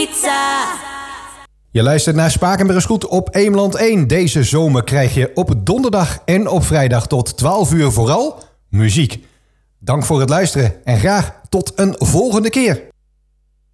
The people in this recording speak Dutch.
Je luistert naar Spakenburg is goed op Eemland 1. Deze zomer krijg je op donderdag en op vrijdag tot 12 uur vooral muziek. Dank voor het luisteren en graag tot een volgende keer.